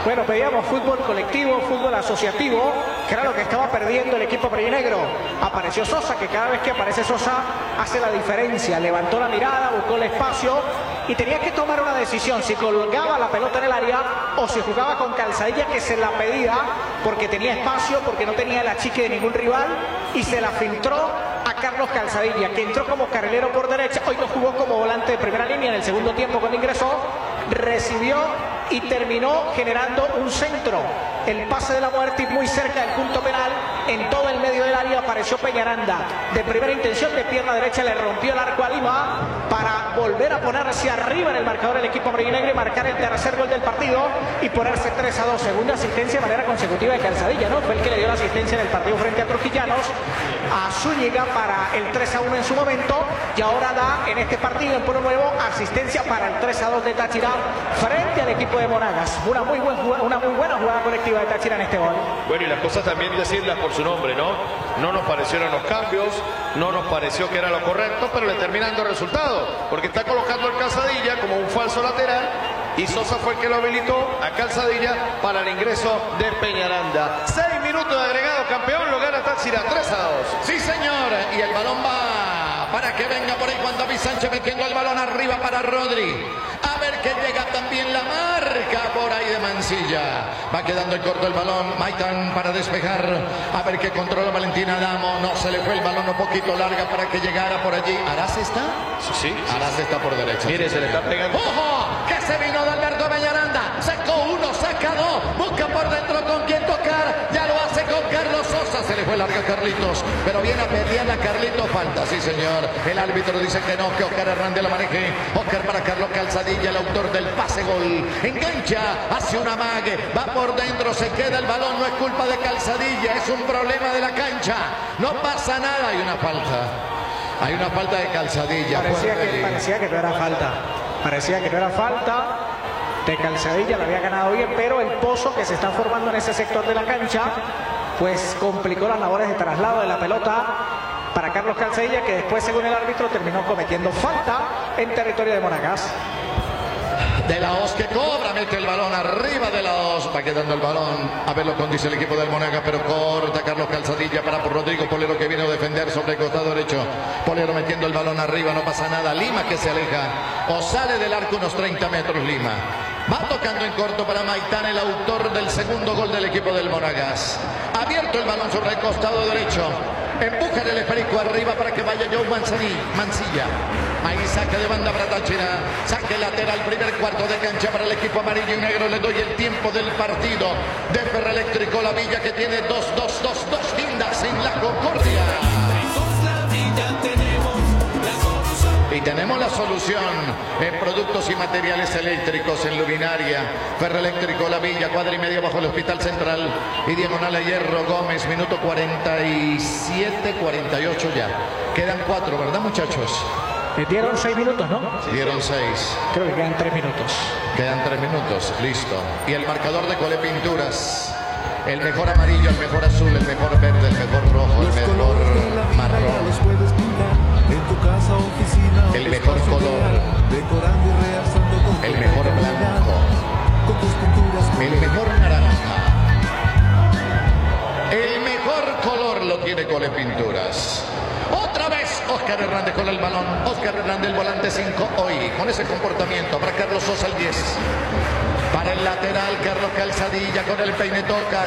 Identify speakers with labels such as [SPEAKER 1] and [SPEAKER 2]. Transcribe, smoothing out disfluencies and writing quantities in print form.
[SPEAKER 1] Bueno, pedíamos fútbol colectivo, fútbol asociativo, que era lo que estaba perdiendo el equipo brillanegro. Apareció Sosa, que cada vez que aparece Sosa hace la diferencia. Levantó la mirada, buscó el espacio y tenía que tomar una decisión, si colgaba la pelota en el área o si jugaba con Calzadilla, que se la pedía porque tenía espacio, porque no tenía el achique de ningún rival, y se la filtró a Carlos Calzadilla, que entró como carrilero por derecha. Hoy no jugó como volante de primera línea en el segundo tiempo cuando ingresó, recibió y terminó generando un centro. El pase de la muerte y muy cerca del punto penal, en todo el medio del área apareció Peñaranda. De primera intención, de pierna derecha, le rompió el arco a Lima para volver a ponerse arriba en el marcador el equipo brillanegro y marcar el tercer gol del partido y ponerse 3-2. Segunda asistencia de manera consecutiva de Calzadilla, ¿no? Fue el que le dio la asistencia en el partido frente a Trujillanos a Zúñiga para el 3-1 en su momento, y ahora da en este partido en Pueblo Nuevo asistencia para el 3-2 de Táchira frente al equipo de Monagas. Una muy buena jugada colectiva de Táchira en este gol.
[SPEAKER 2] Bueno, y las cosas también decirlas por su nombre, ¿no? No nos parecieron los cambios, no nos pareció que era lo correcto, pero le terminan dando resultado, porque está colocando el Calzadilla como un falso lateral y Sosa fue el que lo habilitó a Calzadilla para el ingreso de Peñaranda. 6 minutos de agregado, campeón, lo gana Táchira 3-2.
[SPEAKER 3] Sí, señor, y el balón va para que venga por ahí Juan David Sánchez metiendo el balón arriba para Rodri. A ver que llega también la marca por ahí de Mancilla. Va quedando el corto el balón. Maitán para despejar. A ver que controla Valentín Adamo. No, se le fue el balón un poquito larga para que llegara por allí. ¿Arás está?
[SPEAKER 2] Sí.
[SPEAKER 3] Arás está por derecha.
[SPEAKER 2] Mire, se le está pegando.
[SPEAKER 3] ¡Ojo! Que se vino de Alberto Peñaranda. Sacó uno, saca dos. Busca por dentro con quién tocar. Ya lo hace con Carlos Sosa. Se le fue larga a Carlitos. Pero viene a pelear a Carlitos. Falta, sí, señor. El árbitro dice que no, que Oscar Hernández la maneje. Oscar para Carlos Calzadilla, el autor del pase gol. Engancha, hace una mague. Va por dentro, se queda el balón. No es culpa de Calzadilla, es un problema de la cancha. No pasa nada. Hay una falta. Hay una falta de Calzadilla.
[SPEAKER 1] Parecía que no era falta. Parecía que no era falta de Calzadilla, la había ganado bien, pero el pozo que se está formando en ese sector de la cancha pues complicó las labores de traslado de la pelota para Carlos Calzadilla, que después, según el árbitro, terminó cometiendo falta en territorio de Monagas.
[SPEAKER 3] De la Hoz que cobra, mete el balón arriba de la Hoz, va quedando el balón, a ver lo condice el equipo del Monagas, pero corta Carlos Calzadilla para por Rodrigo Polero, que viene a defender sobre el costado derecho. Polero metiendo el balón arriba, no pasa nada. Lima que se aleja o sale del arco unos 30 metros Lima. Va tocando en corto para Maitán, el autor del segundo gol del equipo del Monagas. Abierto el balón sobre el costado derecho. Empuja el esférico arriba para que vaya Joe Mancilla. Ahí saque de banda para Táchira. Saque lateral, primer cuarto de cancha para el equipo amarillo y negro. Le doy el tiempo del partido de Ferroeléctrico La Villa, que tiene dos guindas en la Concordia. Y tenemos la solución en productos y materiales eléctricos en luminaria. Ferroeléctrico La Villa, cuadra y media bajo el Hospital Central y diagonal a Hierro Gómez, minuto 47, 48 ya. Quedan 4, ¿verdad, muchachos?
[SPEAKER 1] Dieron 6 minutos, ¿no?
[SPEAKER 3] Dieron 6.
[SPEAKER 1] Creo que quedan 3 minutos.
[SPEAKER 3] Quedan 3 minutos, listo. Y el marcador de Cole Pinturas. El mejor amarillo, el mejor azul, el mejor verde, el mejor rojo, el mejor marrón. El mejor color, el mejor blanco, el mejor naranja, el mejor color lo tiene Cole Pinturas. Otra vez Oscar Hernández con el balón. Oscar Hernández, el volante 5 hoy, con ese comportamiento. Para Carlos Sosa el 10. Para el lateral, Carlos Calzadilla con el peine toca.